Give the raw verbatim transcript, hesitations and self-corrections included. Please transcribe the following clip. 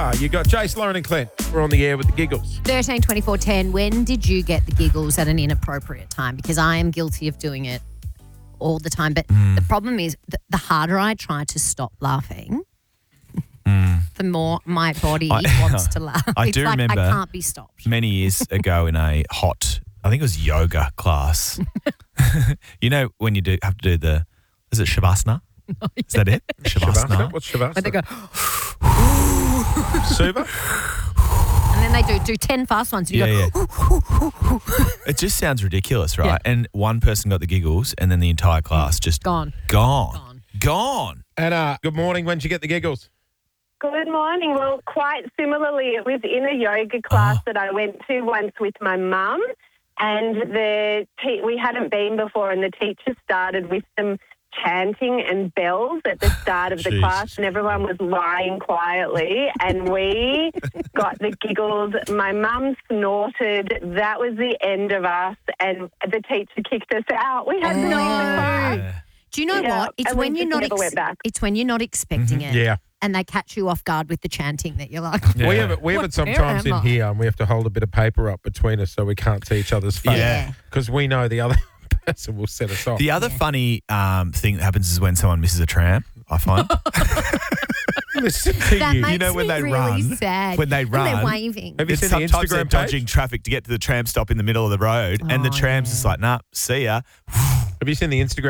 Uh, you got Jace, Lauren and Clint. We're on the air with the giggles. thirteen twenty-four ten. When did you get the giggles at an inappropriate time? Because I am guilty of doing it all the time. But Mm. the problem is th- the harder I try to stop laughing, Mm. the more my body I- wants to laugh. I it's do like remember I can't be stopped. Many years ago in a hot, I think it was yoga class. You know when you do have to do the, is it Shavasana? Is that it? Shavasana? What's Shavasana? When they go, Suva? and then they do do ten fast ones. And you Yeah, go, yeah. It just sounds ridiculous, right? Yeah. And one person got the giggles and then the entire class just Gone. Gone. Gone. Gone. Anna, good morning. When did you get the giggles? Good morning. Well, quite similarly, it was in a yoga class Oh. that I went to once with my mum, and the te- we hadn't been before, and the teacher started with some chanting and bells at the start of the Jesus. class, and everyone was lying quietly, and we got the giggles. My mum snorted. That was the end of us, and the teacher kicked us out. We had to leave the class. Yeah. Do you know Yeah, what? It's and we when you're just not. never went back. It's when you're not expecting it. Yeah. And they catch you off guard with the chanting that you're like. Yeah. We have it, we have What it sometimes in am I? here, and we have to hold a bit of paper up between us so we can't see each other's face. Yeah. Because we know the other person will set us off. The other funny um, thing that happens is when someone misses a tram, I find. Listen to That you. makes You know when me they really run, sad. when they And they're run, waving. Have you It's seen the sometimes they're Instagram page? dodging traffic to get to the tram stop in the middle of the road, and the Oh, tram's yeah. just like, nah, see ya. Have you seen the Instagram